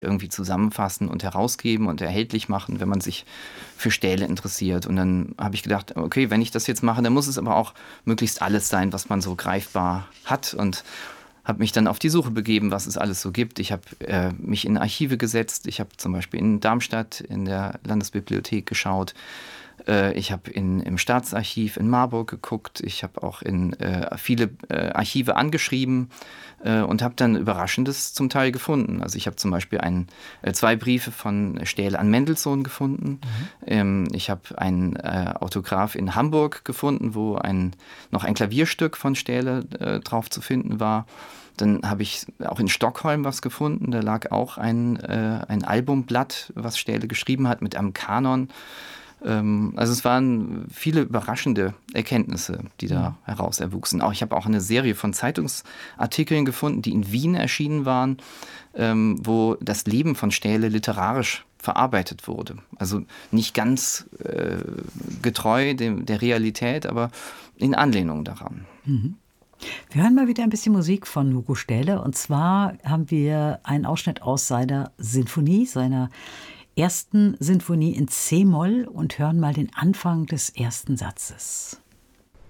irgendwie zusammenfassen und herausgeben und erhältlich machen, wenn man sich für Stähle interessiert. Und dann habe ich gedacht, okay, wenn ich das jetzt mache, dann muss es aber auch möglichst alles sein, was man so greifbar hat. Und habe mich dann auf die Suche begeben, was es alles so gibt. Ich habe mich in Archive gesetzt. Ich habe zum Beispiel in Darmstadt in der Landesbibliothek geschaut. Ich habe im Staatsarchiv in Marburg geguckt. Ich habe auch in viele Archive angeschrieben und habe dann Überraschendes zum Teil gefunden. Also ich habe zum Beispiel zwei Briefe von Stähle an Mendelssohn gefunden. Ich habe ein Autograph in Hamburg gefunden, wo noch ein Klavierstück von Stähle drauf zu finden war. Dann habe ich auch in Stockholm was gefunden. Da lag auch ein Albumblatt, was Stähle geschrieben hat, mit einem Kanon. Also es waren viele überraschende Erkenntnisse, die da heraus erwuchsen. Ich habe auch eine Serie von Zeitungsartikeln gefunden, die in Wien erschienen waren, wo das Leben von Stähle literarisch verarbeitet wurde. Also nicht ganz getreu der Realität, aber in Anlehnung daran. Mhm. Wir hören mal wieder ein bisschen Musik von Hugo Stähle. Und zwar haben wir einen Ausschnitt aus seiner Sinfonie, seiner ersten Sinfonie in C-Moll und hören mal den Anfang des ersten Satzes.